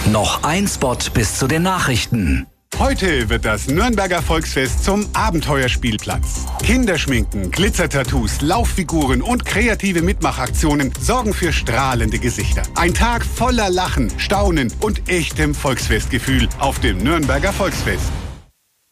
Noch ein Spot bis zu den Nachrichten. Heute wird das Nürnberger Volksfest zum Abenteuerspielplatz. Kinderschminken, Glitzertattoos, Lauffiguren und kreative Mitmachaktionen sorgen für strahlende Gesichter. Ein Tag voller Lachen, Staunen und echtem Volksfestgefühl auf dem Nürnberger Volksfest.